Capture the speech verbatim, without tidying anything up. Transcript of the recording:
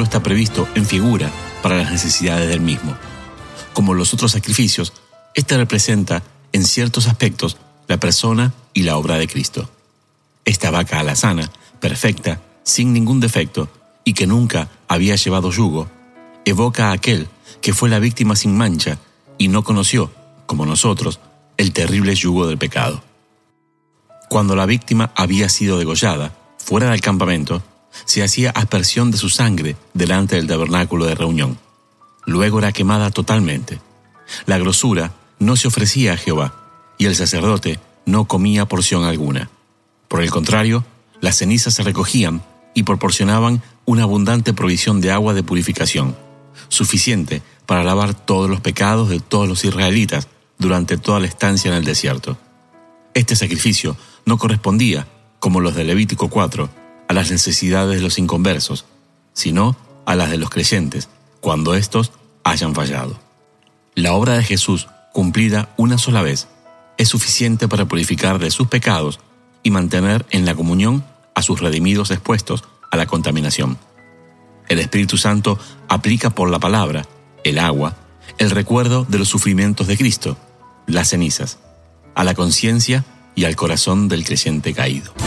no está previsto en figura para las necesidades del mismo. Como los otros sacrificios, este representa, en ciertos aspectos, la persona y la obra de Cristo. Esta vaca alazana, perfecta, sin ningún defecto, y que nunca había llevado yugo, evoca a aquel que fue la víctima sin mancha y no conoció, como nosotros, el terrible yugo del pecado. Cuando la víctima había sido degollada, fuera del campamento, se hacía aspersión de su sangre delante del tabernáculo de reunión. Luego era quemada totalmente. La grosura no se ofrecía a Jehová, y el sacerdote no comía porción alguna. Por el contrario, las cenizas se recogían y proporcionaban una abundante provisión de agua de purificación, suficiente para lavar todos los pecados de todos los israelitas durante toda la estancia en el desierto. Este sacrificio no correspondía, como los de Levítico cuatro, a las necesidades de los inconversos, sino a las de los creyentes, cuando éstos hayan fallado. La obra de Jesús, cumplida una sola vez, es suficiente para purificar de sus pecados y mantener en la comunión a sus redimidos expuestos a la contaminación. El Espíritu Santo aplica por la palabra, el agua, el recuerdo de los sufrimientos de Cristo, las cenizas, a la conciencia y al corazón del creyente caído.